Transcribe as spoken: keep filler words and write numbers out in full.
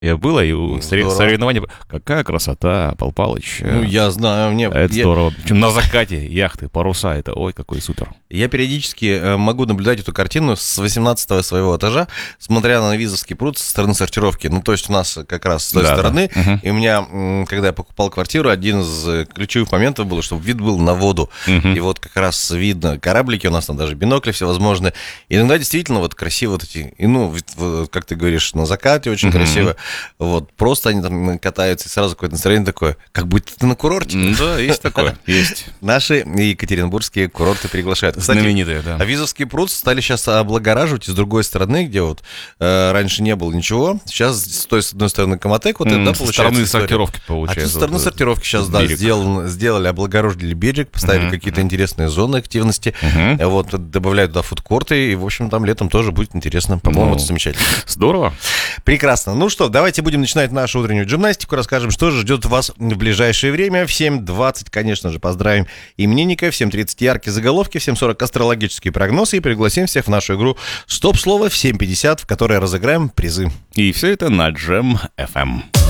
Я был, и у Здорово. соревнований... Какая красота, Пал Палыч. Ну, я знаю, мне... Это я, здорово. Причем на закате яхты, паруса, это ой, какой супер. я периодически э, могу наблюдать эту картину с восемнадцатого своего этажа, смотря на Визовский пруд со стороны сортировки. Ну, то есть у нас как раз с той Да, стороны. да. Угу. И у меня, м, когда я покупал квартиру, один из э, ключевых моментов был, чтобы вид был на воду. Угу. И вот как раз видно кораблики, у нас там даже бинокли всевозможные. И иногда действительно вот красиво вот эти, и, ну, вот, как ты говоришь, на закате очень угу. красиво. Вот, просто они там катаются, и сразу какое-то настроение такое, как будто ты на курорте. Да, есть такое, есть. Наши екатеринбургские курорты приглашают. Кстати, знаменитые, да. А Визовский пруд стали сейчас облагораживать, и с другой стороны, где вот э, раньше не было ничего, сейчас с той с одной стороны Коматек, вот mm, это, да, со стороны сортировки, а получается. А со стороны вот, сортировки сейчас, да, сделали, сделали, облагородили берег, поставили uh-huh, какие-то uh-huh. интересные зоны активности, uh-huh. вот, добавляют туда фудкорты, и, в общем, там летом тоже будет интересно. По-моему, ну, это замечательно. Здорово. Прекрасно. Ну что, давайте будем начинать нашу утреннюю гимнастику, расскажем, что же ждет вас в ближайшее время. В семь двадцать, конечно же, поздравим именинника, в семь тридцать яркие заголовки, в семь сорок астрологические прогнозы, и пригласим всех в нашу игру «Стоп-слово» в семь пятьдесят, в которой разыграем призы. И все это на Джем эф эм.